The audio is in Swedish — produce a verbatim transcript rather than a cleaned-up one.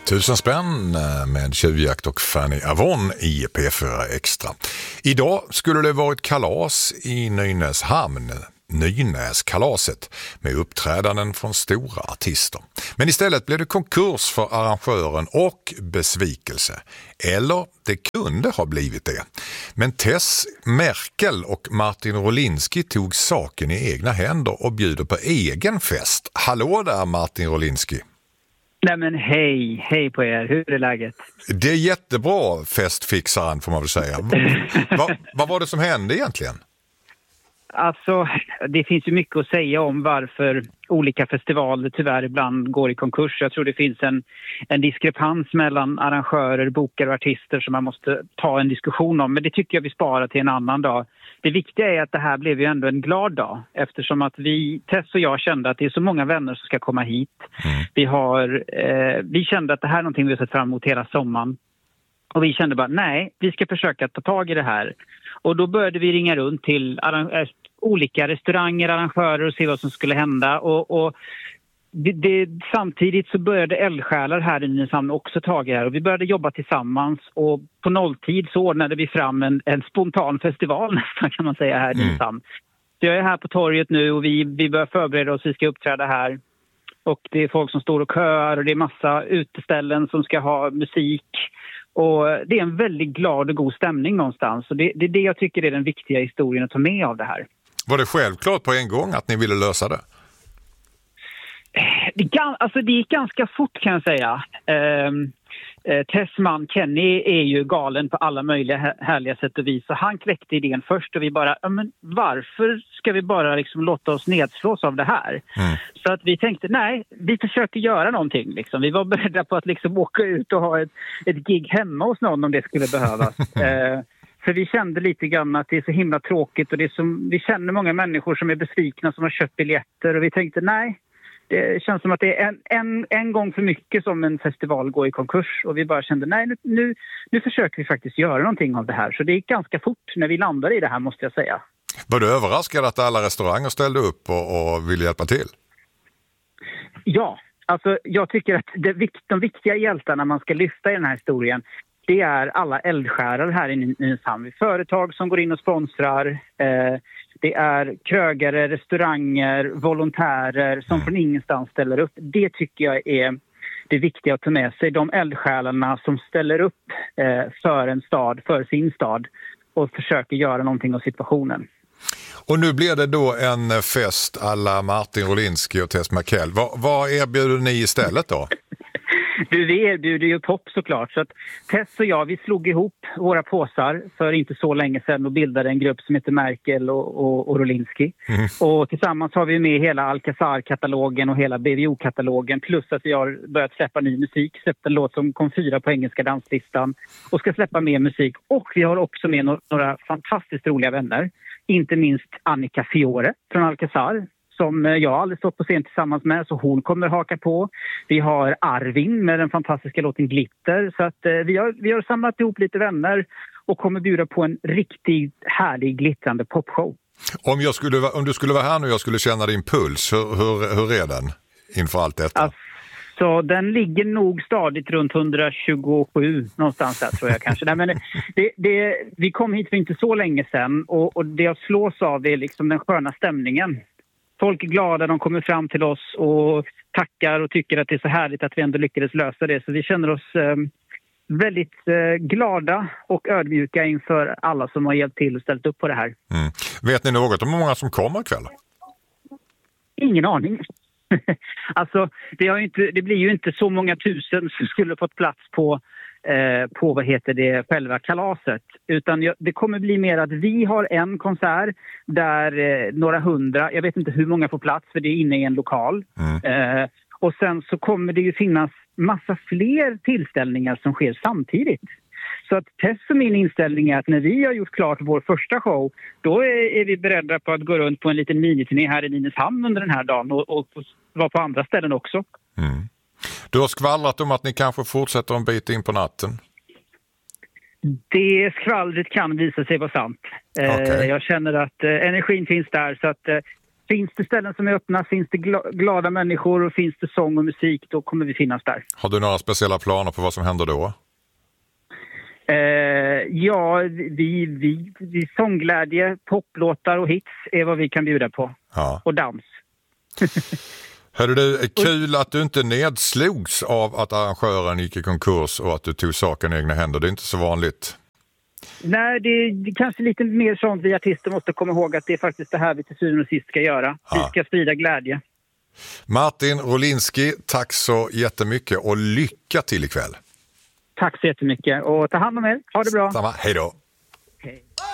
Tusen spänn med tjuvjakt och Fanny Avon i P fyra Extra. Idag skulle det varit kalas i Nynäshamn. Nynäskalaset med uppträdanden från stora artister. Men istället blev det konkurs för arrangören och besvikelse. Eller det kunde ha blivit det. Men Tess Merkel och Martin Rolinski tog saken i egna händer och bjuder på egen fest. Hallå där Martin Rolinski. Nej men hej, hej på er. Hur är läget? Det är jättebra, festfixaren får man väl säga. Va, vad var det som hände egentligen? Alltså, det finns ju mycket att säga om varför olika festivaler tyvärr ibland går i konkurs. Jag tror det finns en, en diskrepans mellan arrangörer, bokare och artister som man måste ta en diskussion om. Men det tycker jag vi sparar till en annan dag. Det viktiga är att det här blev ju ändå en glad dag. Eftersom att vi, Tess och jag, kände att det är så många vänner som ska komma hit. Mm. Vi, har, eh, vi kände att det här är någonting vi har sett fram emot hela sommaren. Och vi kände bara, nej, vi ska försöka ta tag i det här. Och då började vi ringa runt till arrang- olika restauranger, arrangörer och se vad som skulle hända. Och, och det, det, samtidigt så började eldsjälar här i Nynäshamn också ta det här. Och vi började jobba tillsammans och på nolltid så ordnade vi fram en, en spontan festival nästan kan man säga här i Nynäshamn. Mm. Så jag är här på torget nu och vi, vi börjar förbereda oss, vi ska uppträda här. Och det är folk som står och köar och det är massa uteställen som ska ha musik. Och det är en väldigt glad och god stämning någonstans. Och det, det är det jag tycker är den viktiga historien att ta med av det här. Var det självklart på en gång att ni ville lösa det? Det, alltså det gick ganska fort kan jag säga. Eh, eh, Tessman Kenny är ju galen på alla möjliga härliga sätt och vis. Så han kläckte idén först och vi bara, men varför ska vi bara liksom låta oss nedslås av det här? Mm. Så att vi tänkte, nej, vi försöker göra någonting. Liksom. Vi var beredda på att liksom åka ut och ha ett, ett gig hemma hos någon om det skulle behövas. eh, För vi kände lite grann att det är så himla tråkigt och det är som, vi känner många människor som är besvikna som har köpt biljetter och vi tänkte nej, det känns som att det är en, en, en gång för mycket som en festival går i konkurs och vi bara kände nej nu, nu, nu försöker vi faktiskt göra någonting av det här så det gick ganska fort när vi landade i det här måste jag säga. Var du överraskad att alla restauranger ställde upp och, och ville hjälpa till? Ja, alltså jag tycker att det, de viktiga hjältarna man ska lyfta i den här historien det är alla eldsjälar här i Nynäshamn. Företag som går in och sponsrar. Eh, det är krögare, restauranger, volontärer som från ingenstans ställer upp. Det tycker jag är det viktiga att ta med sig. De eldsjälarna som ställer upp eh, för en stad, för sin stad och försöker göra någonting av situationen. Och nu blir det då en fest alla Martin Rolinski och Tess Merkel. Vad, vad erbjuder ni istället då? Du, vi erbjuder ju pop såklart. Så att Tess och jag, vi slog ihop våra påsar för inte så länge sedan och bildade en grupp som heter Merkel och, och, och Rolinski. Mm. Och tillsammans har vi med hela Alcazar-katalogen och hela B V O-katalogen. Plus att vi har börjat släppa ny musik. Släppt en låt som kom fyra på engelska danslistan. Och ska släppa mer musik. Och vi har också med några, några fantastiskt roliga vänner. Inte minst Annika Fiore från Alcazar. Som jag aldrig stått på scen tillsammans med, så hon kommer haka på. Vi har Arvin med den fantastiska låten Glitter. Så att eh, vi, har, vi har samlat ihop lite vänner och kommer bjuda på en riktigt härlig glittrande popshow. Om, jag skulle, om du skulle vara här nu och jag skulle känna din puls, hur, hur, hur är den inför allt detta? Alltså, den ligger nog stadigt runt hundratjugosju någonstans där tror jag kanske. Nej, men det, det, vi kom hit för inte så länge sedan och, och det jag slås av är liksom den sköna stämningen. Folk är glada, de kommer fram till oss och tackar och tycker att det är så härligt att vi ändå lyckades lösa det. Så vi känner oss eh, väldigt eh, glada och ödmjuka inför alla som har hjälpt till och ställt upp på det här. Mm. Vet ni något om hur många som kommer ikväll? Ingen aning. Alltså, det, har ju inte, det blir ju inte så många tusen som skulle fått plats på Eh, på vad heter det själva kalaset utan jag, det kommer bli mer att vi har en konsert där eh, några hundra, jag vet inte hur många får plats för det är inne i en lokal mm. eh, och sen så kommer det ju finnas massa fler tillställningar som sker samtidigt. Så att Tess och min inställning är att när vi har gjort klart vår första show då är, är vi beredda på att gå runt på en liten miniturné här i Nynäshamn under den här dagen och, och, och vara på andra ställen också. Mm. Du har skvallrat om att ni kanske fortsätter en bit in på natten. Det skvallret kan visa sig vara sant. Okay. Jag känner att energin finns där så att finns det ställen som är öppna, finns det gla- glada människor och finns det sång och musik, då kommer vi finnas där. Har du några speciella planer på vad som händer då? Eh, ja, vi, vi, vi sångglädje, poplåtar och hits är vad vi kan bjuda på. Ja. Och dans. Hörde du, kul att du inte nedslogs av att arrangören gick i konkurs och att du tog saken i egna händer. Det är inte så vanligt. Nej, det är, det är kanske lite mer sånt vi artister måste komma ihåg, att det är faktiskt det här vi till syvende och sist ska göra. Ja. Vi ska sprida glädje. Martin Rolinski, tack så jättemycket och lycka till ikväll. Tack så jättemycket och ta hand om er. Ha det bra. Samma, hej då. Hej.